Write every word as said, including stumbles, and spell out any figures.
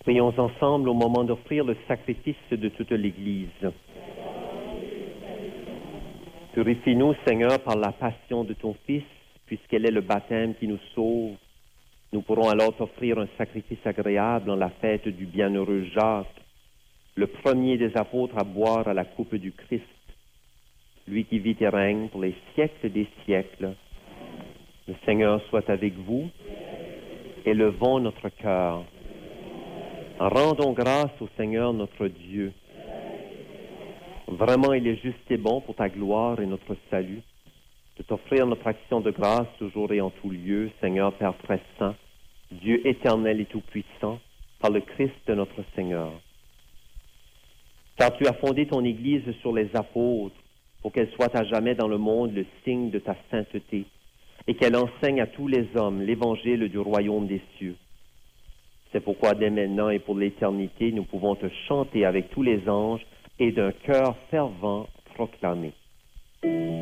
Prions ensemble au moment d'offrir le sacrifice de toute l'Église. Purifie-nous, Seigneur, par la passion de ton Fils, puisqu'elle est le baptême qui nous sauve. Nous pourrons alors t'offrir un sacrifice agréable en la fête du bienheureux Jacques, le premier des apôtres à boire à la coupe du Christ, lui qui vit et règne pour les siècles des siècles. Le Seigneur soit avec vous. Élevons notre cœur. Rendons grâce au Seigneur notre Dieu. Vraiment, il est juste et bon pour ta gloire et notre salut, de t'offrir notre action de grâce toujours et en tout lieu, Seigneur Père très saint, Dieu éternel et tout-puissant, par le Christ notre Seigneur. Car tu as fondé ton Église sur les apôtres, pour qu'elle soit à jamais dans le monde le signe de ta sainteté, et qu'elle enseigne à tous les hommes l'évangile du royaume des cieux. C'est pourquoi dès maintenant et pour l'éternité, nous pouvons te chanter avec tous les anges et d'un cœur fervent proclamer.